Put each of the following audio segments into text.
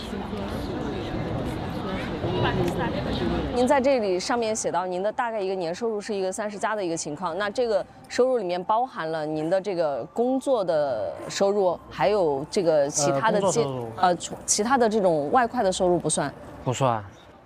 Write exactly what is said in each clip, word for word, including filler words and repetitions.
您在这里上面写到您的大概一个年收入是一个三十加的一个情况，那这个收入里面包含了您的这个工作的收入，还有这个其他的接呃其他的这种外快的收入不算？ 不算。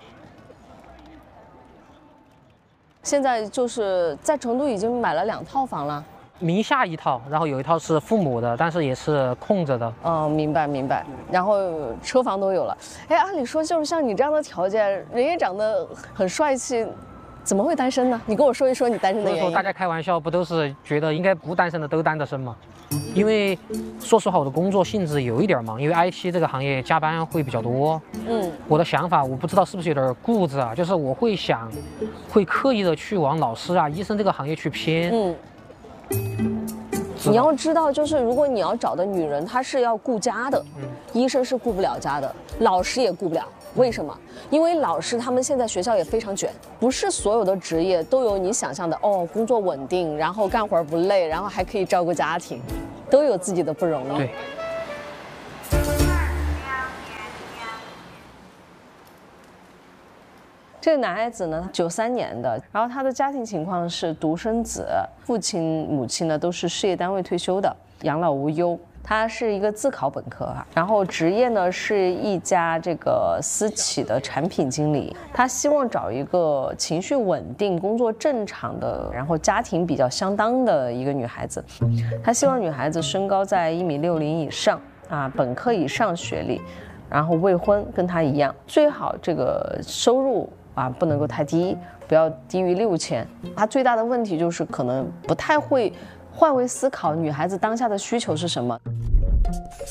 现在就是在成都已经买了两套房了。 名下一套，然后有一套是父母的，但是也是空着的。 哦，明白明白。然后车房都有了。哎，按理说就是像你这样的条件，人也长得很帅气，怎么会单身呢？你跟我说一说你单身的原因。 所以说大家开玩笑不都是觉得应该不单身的都单得身吗？因为说实话，我的工作性质有一点忙，因为 I T 这个行业加班会比较多。嗯，我的想法我不知道是不是有点固执啊，就是我会想，会刻意的去往老师啊、医生这个行业去偏。嗯。 你要知道，就是如果你要找的女人，她是要顾家的，嗯、医生是顾不了家的，老师也顾不了。为什么？因为老师他们现在学校也非常卷，不是所有的职业都有你想象的哦，工作稳定，然后干活不累，然后还可以照顾家庭，都有自己的不容易。 对。 这个男孩子呢，九三年的，然后他的家庭情况是独生子，父亲母亲呢都是事业单位退休的，养老无忧。他是一个自考本科啊，然后职业呢是一家这个私企的产品经理。他希望找一个情绪稳定、工作正常的，然后家庭比较相当的一个女孩子。他希望女孩子身高在一米六零以上啊，本科以上学历，然后未婚，跟他一样，最好这个收入啊不能够太低，不要低于六千。他最大的问题就是可能不太会换位思考女孩子当下的需求是什么。